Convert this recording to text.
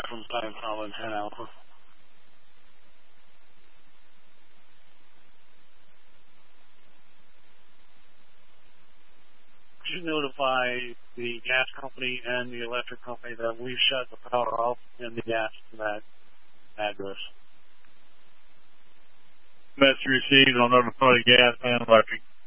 from Time Holland 10 Alpha. Could you notify the gas company and the electric company that we've shut the power off and the gas to that address? Message received. I'll notify the gas and electric.